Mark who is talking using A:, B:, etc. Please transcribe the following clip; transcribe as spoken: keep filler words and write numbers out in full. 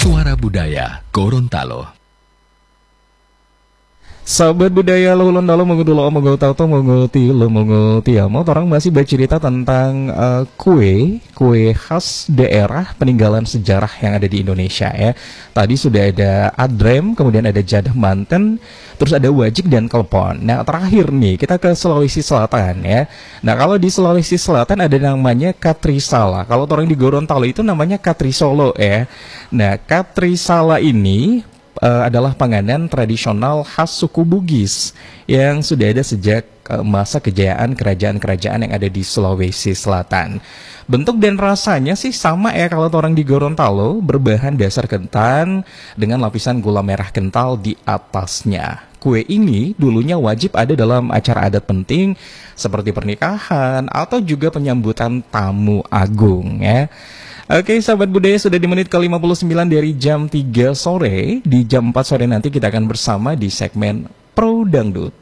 A: Suara Budaya Gorontalo.
B: Sahabat budaya lo dalo mengudulo mengu tauto menguti lo menguti ya mau orang masih bercerita tentang uh, kue kue khas daerah peninggalan sejarah yang ada di Indonesia ya. Tadi sudah ada adrem, kemudian ada jadah manten, terus ada wajik dan klepon. Nah terakhir nih kita ke Sulawesi Selatan ya. Nah kalau di Sulawesi Selatan ada namanya katrisala. Kalau orang di Gorontalo itu namanya katrisolo ya. Nah katrisala ini Uh, adalah panganan tradisional khas suku Bugis yang sudah ada sejak uh, masa kejayaan kerajaan-kerajaan yang ada di Sulawesi Selatan. Bentuk dan rasanya sih sama ya kalau orang di Gorontalo, berbahan dasar ketan dengan lapisan gula merah kental di atasnya. Kue ini dulunya wajib ada dalam acara adat penting seperti pernikahan atau juga penyambutan tamu agung ya. Oke sahabat budaya, sudah di menit ke lima puluh sembilan dari jam tiga sore. Di jam empat sore nanti kita akan bersama di segmen Pro Dangdut.